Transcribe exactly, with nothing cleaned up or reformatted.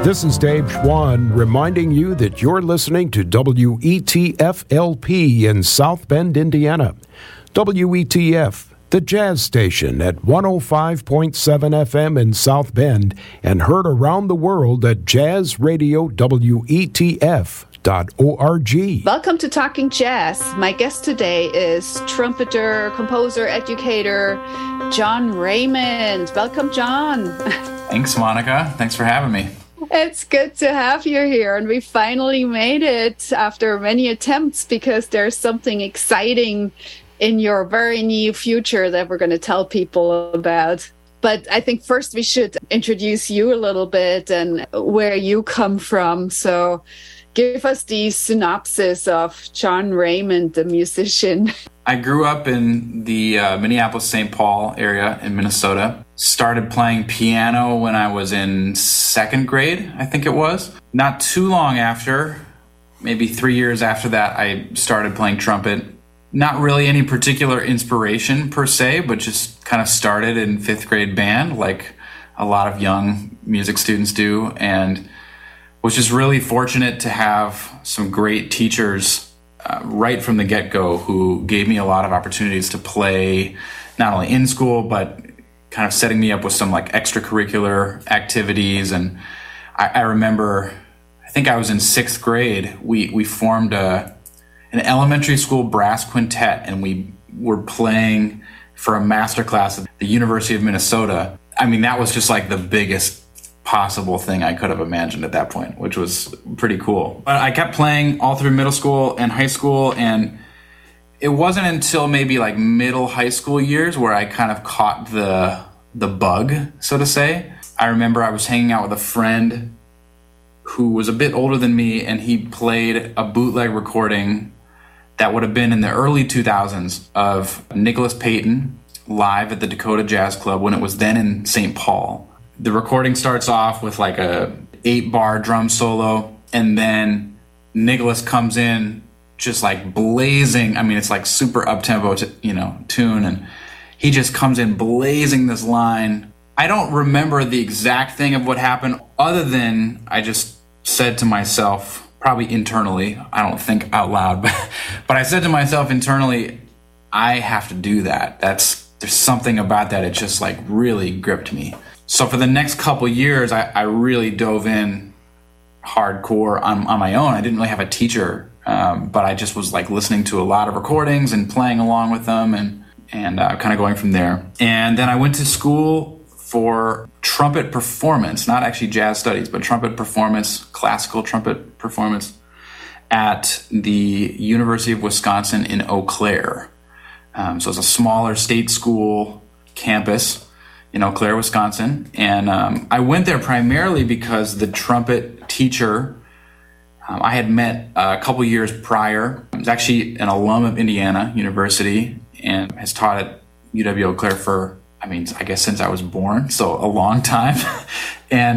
This is Dave Schwann reminding you that you're listening to W E T F L P in South Bend, Indiana. W E T F, the jazz station at one oh five point seven F M in South Bend and heard around the world at jazz radio W E T F dot org. Welcome to Talking Jazz. My guest today is trumpeter, composer, educator, John Raymond. Welcome, John. Thanks, Monica. Thanks for having me. It's good to have you here, and we finally made it after many attempts because there's something exciting in your very near future that we're going to tell people about. But I think first we should introduce you a little bit and where you come from. So give us the synopsis of John Raymond, the musician. I grew up in the uh, Minneapolis-Saint Paul area in Minnesota. Started playing piano when I was in second grade, I think it was. Not too long after, maybe three years after that, I started playing trumpet. Not really any particular inspiration per se, but just kind of started in fifth grade band like a lot of young music students do, and was just really fortunate to have some great teachers uh, right from the get-go who gave me a lot of opportunities to play not only in school, but kind of setting me up with some like extracurricular activities. And I, I remember, I think I was in sixth grade, we, we formed a, an elementary school brass quintet, and we were playing for a master class at the University of Minnesota. I mean, that was just like the biggest possible thing I could have imagined at that point, which was pretty cool. But I kept playing all through middle school and high school, and it wasn't until maybe like middle high school years where I kind of caught the the bug, so to say. I remember I was hanging out with a friend who was a bit older than me, and he played a bootleg recording that would have been in the early two thousands of Nicholas Payton live at the Dakota Jazz Club when it was then in Saint Paul. The recording starts off with like a eight bar drum solo, and then Nicholas comes in just like blazing. I mean, it's like super up-tempo, t- you know, tune, and he just comes in blazing this line. I don't remember the exact thing of what happened, other than I just said to myself, probably internally, I don't think out loud, but, but I said to myself internally, I have to do that. That's, there's something about that. It just like really gripped me. So for the next couple years, I, I really dove in hardcore on, on my own. I didn't really have a teacher, um, but I just was like listening to a lot of recordings and playing along with them, and, and uh, kind of going from there. And then I went to school for trumpet performance, not actually jazz studies, but trumpet performance, classical trumpet performance at the University of Wisconsin in Eau Claire. Um, so it's a smaller state school campus in Eau Claire, Wisconsin. And um, I went there primarily because the trumpet teacher um, I had met a couple years prior. He was actually an alum of Indiana University and has taught at U W Eau Claire for, I mean, I guess since I was born, so a long time. And